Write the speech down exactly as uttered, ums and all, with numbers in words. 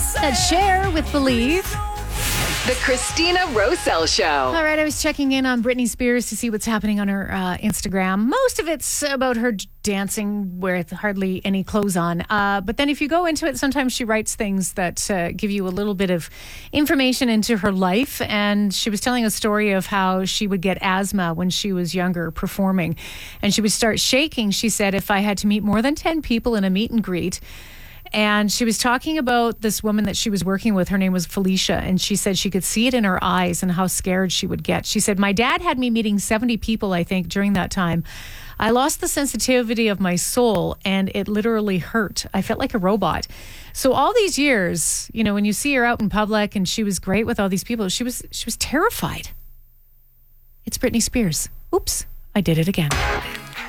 Let's share with Believe. The Christina Rosell Show. All right, I was checking in on Britney Spears to see what's happening on her uh, Instagram. Most of it's about her dancing with hardly any clothes on. Uh, but then if you go into it, sometimes she writes things that uh, give you a little bit of information into her life. And she was telling a story of how she would get asthma when she was younger performing. And she would start shaking, she said, if I had to meet more than ten people in a meet and greet. And she was talking about this woman that she was working with. Her name was Felicia. And she said she could see it in her eyes and how scared she would get. She said, my dad had me meeting seventy people, I think, during that time. I lost the sensitivity of my soul and it literally hurt. I felt like a robot. So all these years, you know, when you see her out in public and she was great with all these people, she was she was terrified. It's Britney Spears. Oops, I did it again.